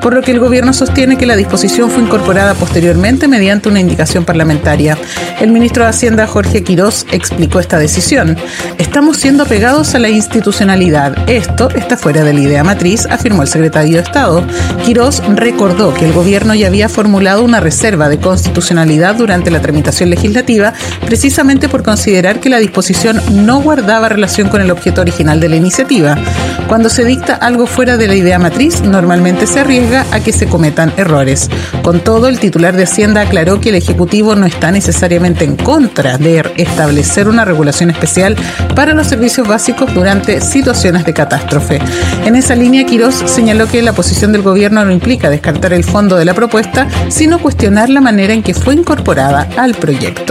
por lo que el gobierno sostiene que la disposición fue incorporada posteriormente mediante una indicación parlamentaria. El ministro de Hacienda, Jorge Quirós, explicó esta decisión. Estamos siendo apegados a la institucionalidad. Esto está fuera de la idea matriz, afirmó el secretario de Estado. Quirós recordó que el gobierno ya había formulado una reserva de constitucionalidad durante la tramitación legislativa, precisamente por considerar que la disposición no guardaba relación con el objeto original de la iniciativa. Cuando se dicta algo fuera de la idea matriz, normalmente se arriesga a que se cometan errores. Con todo, el titular de Hacienda aclaró que el Ejecutivo no está necesariamente en contra de establecer una regulación especial para los servicios básicos durante situaciones de catástrofe. En esa línea, Quirós señaló que la posición del gobierno no implica descartar el fondo de la propuesta, sino cuestionar la manera en que fue incorporada al proyecto.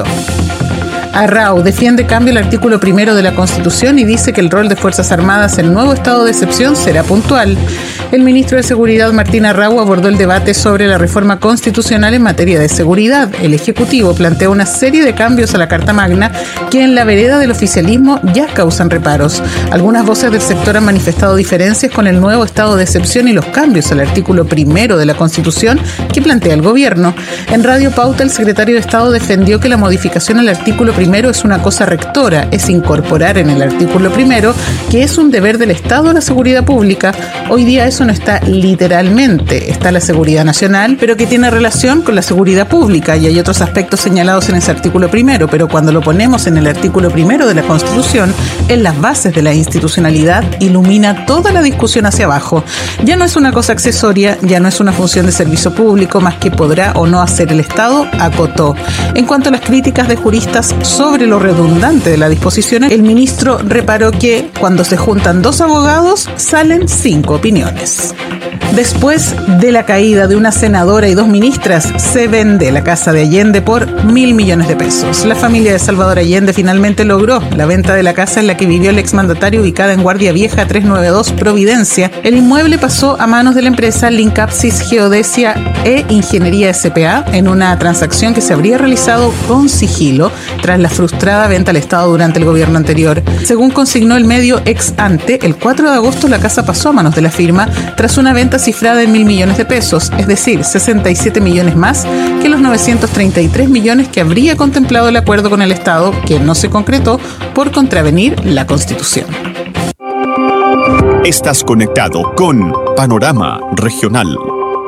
Arrau defiende cambio el artículo 1 de la Constitución y dice que el rol de Fuerzas Armadas en nuevo estado de excepción será puntual. El ministro de Seguridad, Martín Arrau, abordó el debate sobre la reforma constitucional en materia de seguridad. El Ejecutivo planteó una serie de cambios a la Carta Magna que en la vereda del oficialismo ya causan reparos. Algunas voces del sector han manifestado diferencias con el nuevo estado de excepción y los cambios al artículo 1 de la Constitución que plantea el gobierno. En Radio Pauta, el secretario de Estado defendió que la modificación al artículo 1 es una cosa rectora, es incorporar en el artículo 1 que es un deber del Estado a la seguridad pública. Hoy día eso no está literalmente, está la seguridad nacional, pero que tiene relación con la seguridad pública y hay otros aspectos señalados en ese artículo 1, pero cuando lo ponemos en el artículo 1 de la Constitución, en las bases de la institucionalidad, ilumina toda la discusión hacia abajo. Ya no es una cosa accesoria, ya no es una función de servicio público más que podrá o no hacer el Estado, acotó. En cuanto a las críticas de juristas sobre lo redundante de la disposición, el ministro reparó que cuando se juntan dos abogados salen 5 opiniones. Después de la caída de una senadora y 2 ministras, se vende la casa de Allende por 1.000 millones de pesos. La familia de Salvador Allende finalmente logró la venta de la casa en la que vivió el exmandatario, ubicada en Guardia Vieja 392 Providencia. El inmueble pasó a manos de la empresa Lincapsis Geodesia e Ingeniería S.p.A. en una transacción que se habría realizado con sigilo tras la frustrada venta al Estado durante el gobierno anterior. Según consignó el medio Ex Ante, el 4 de agosto la casa pasó a manos de la firma tras una venta cifrada en 1.000 millones de pesos, es decir, 67 millones más que los 933 millones que habría contemplado el acuerdo con el Estado, que no se concretó por contravenir la Constitución. Estás conectado con Panorama Regional.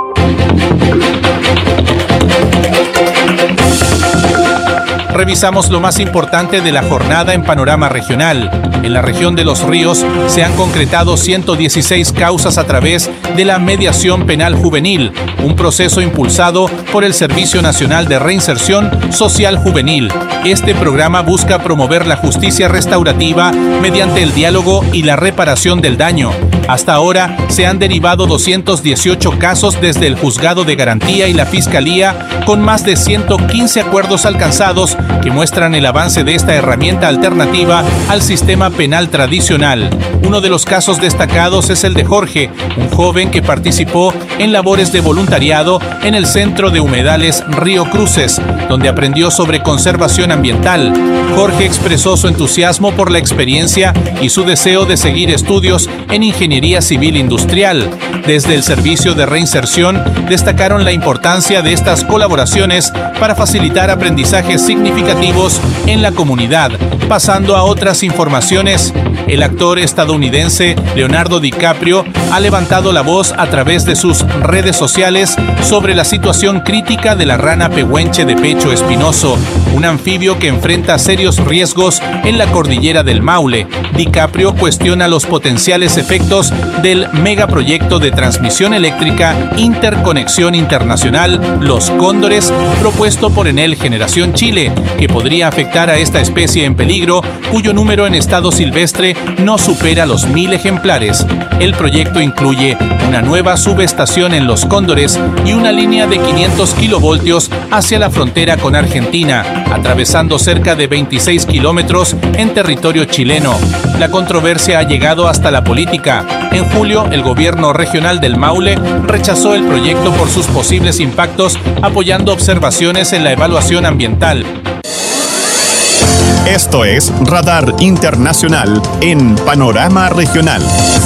Revisamos lo más importante de la jornada en Panorama Regional. En la región de Los Ríos se han concretado 116 causas a través de la mediación penal juvenil, un proceso impulsado por el Servicio Nacional de Reinserción Social Juvenil. Este programa busca promover la justicia restaurativa mediante el diálogo y la reparación del daño. Hasta ahora se han derivado 218 casos desde el Juzgado de Garantía y la Fiscalía, con más de 115 acuerdos alcanzados que muestran el avance de esta herramienta alternativa al sistema penal tradicional. Uno de los casos destacados es el de Jorge, un joven que participó en labores de voluntariado en el Centro de Humedales Río Cruces, donde aprendió sobre conservación ambiental. Jorge expresó su entusiasmo por la experiencia y su deseo de seguir estudios en ingeniería civil industrial. Desde el Servicio de Reinserción destacaron la importancia de estas colaboraciones para facilitar aprendizajes significativos en la comunidad. Pasando a otras informaciones, el actor estadounidense Leonardo DiCaprio ha levantado la voz a través de sus redes sociales sobre la situación crítica de la rana pehuenche de pecho espinoso, un anfibio que enfrenta serios riesgos en la cordillera del Maule. DiCaprio cuestiona los potenciales efectos del megaproyecto de transmisión eléctrica Interconexión Internacional Los Cóndores, propuesto por Enel Generación Chile, que podría afectar a esta especie en peligro, cuyo número en estado silvestre no supera los 1.000 ejemplares. El proyecto incluye una nueva subestación en Los Cóndores y una línea de 500 kilovoltios hacia la frontera con Argentina, atravesando cerca de 26 kilómetros en territorio chileno. La controversia ha llegado hasta la política. En julio, el gobierno regional del Maule rechazó el proyecto por sus posibles impactos, apoyando observaciones en la evaluación ambiental. Esto es Radar Internacional en Panorama Regional.